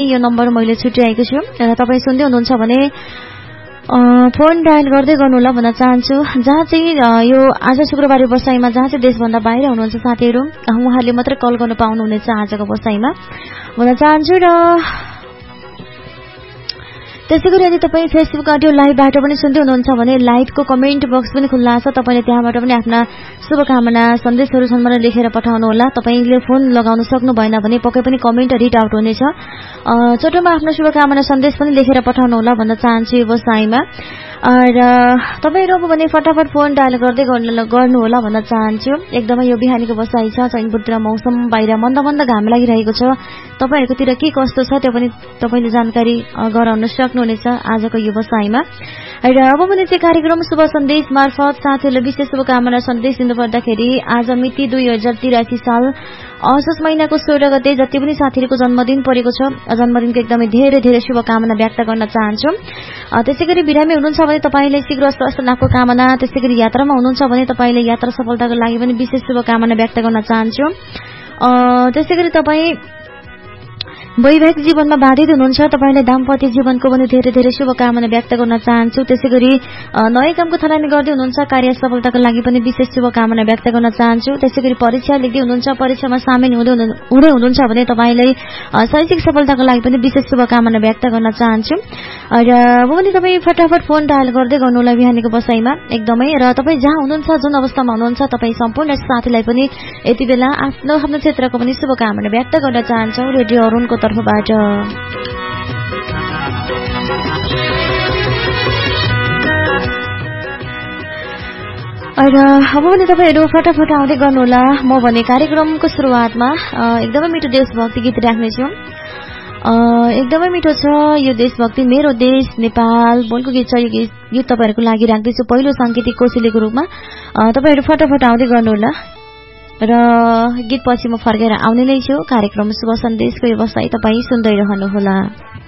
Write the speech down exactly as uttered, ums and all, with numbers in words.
यो नम्बर मैले छुट्याएको छु र तपाईँ सुन्दै हुनुहुन्छ भने फोन डायल गर्दै गर्नु होला भन्न चाहन्छु। जहाँ चाहिँ यो आज शुक्रबार बसाइमा जहाँ चाहिँ देशभन्दा बाहिर हुनुहुन्छ साथीहरू उहाँहरूले मात्रै कल गर्नु पाउनुहुनेछ आजको बसाइमा भन्न चाहन्छु। र त्यसै गरी यदि तपाईँ फेसबुक अडियो लाइभबाट पनि सुन्दै हुनुहुन्छ भने लाइभको कमेन्ट बक्स पनि खुल्ला छ। तपाईँले त्यहाँबाट पनि आफ्ना शुभकामना सन्देशहरू सम्म लेखेर पठाउनुहोला। तपाईँले फोन लगाउन सक्नु भएन भने पक्कै पनि कमेन्ट रिड आउट हुनेछ। छोटोमा आफ्नो शुभकामना सन्देश पनि लेखेर पठाउनुहोला भन्न चाहन्छु यो बसाइमा। र तपाईँहरू अब भने फटाफट फोन डायल गर्दै गर्नु होला भन्न चाहन्छु। एकदमै यो बिहानीको बसाइ छ चैनपुरतिर मौसम बाहिर मन्द मन्द घाम लागिरहेको छ। तपाईँहरूकोतिर के कस्तो छ त्यो पनि तपाईँले जानकारी गराउन सक्नुहुनेछ आजको यो बसाइमा। र अब भने चाहिँ कार्यक्रम शुभ सन्देश मार्फत साथीहरूले विशेष शुभकामना सन्देश दिनुपर्दाखेरि आज मिति दुई हजार तिरासी साल असोज महिनाको सोह्र गते जति पनि साथीहरूको जन्मदिन परेको छ जन्मदिनको एकदमै धेरै धेरै शुभकामना व्यक्त गर्न चाहन्छु। त्यसै गरी बिरामी हुनुहुन्छ भने तपाईँले शीघ्र स्वास्थ्य लाभको कामना, त्यसै गरी यात्रामा हुनुहुन्छ भने तपाईँले यात्रा सफलताको लागि पनि विशेष शुभकामना व्यक्त गर्न चाहन्छु। त्यसै गरी तपाईँ वैवाहिक जीवनमा बाधित हुनुहुन्छ तपाईँले दाम्पत्य जीवनको पनि धेरै धेरै शुभकामना व्यक्त गर्न चाहन्छु। त्यसै गरी नयाँ कामको थालनी गर्दै हुनुहुन्छ कार्य सफलताको लागि पनि विशेष शुभकामना व्यक्त गर्न चाहन्छु। त्यसै गरी परीक्षा लेख्दै हुनुहुन्छ परीक्षामा सामेल हुँदै हुँदै हुनुहुन्छ भने तपाईँलाई शैक्षिक सफलताको लागि पनि विशेष शुभकामना व्यक्त गर्न चाहन्छु। र अब पनि तपाईँ फटाफट फोन डायल गर्दै गर्नुहोला बिहानीको बसाइमा एकदमै। र तपाईँ जहाँ हुनुहुन्छ जुन अवस्थामा हुनुहुन्छ तपाईँ सम्पूर्ण साथीलाई पनि यति बेला आफ्नो आफ्नो क्षेत्रको पनि शुभकामना व्यक्त गर्न चाहन्छौँ रेडियो अरुणको तर्फबाट। र अब पनि तपाईँहरू फटाफट आउँदै गर्नुहोला। म भने कार्यक्रमको सुरुवातमा एकदमै मिठो देशभक्ति गीत राख्नेछु। एकदमै मिठो छ यो देशभक्ति मेरो देश नेपाल बोलको गीत छ। यो गीत गीत तपाईँहरूको लागि राख्दैछु पहिलो साङ्केतिक कोसेलीको रूपमा। तपाईँहरू फटाफट आउँदै गर्नुहोला र गीत पछि म फर्केर आउने नै छु। कार्यक्रम शुभ सन्देशको व्यवसाय तपाईँ सुन्दै रहनुहोला।